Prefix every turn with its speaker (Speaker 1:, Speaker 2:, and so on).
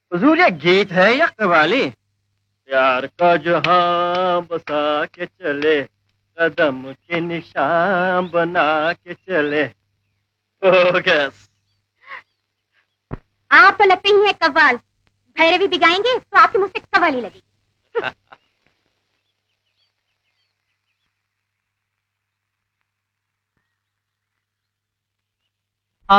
Speaker 1: हुजूर ये गीत है या कव्वाली? प्यार का जहां बसा के चले, कदम के निशान बना के चले। फोकस।
Speaker 2: आप तो लगते ही हैं कव्वाल। भैरवी भी गाएंगे तो आपके मुंह से कव्वाली लगेगी।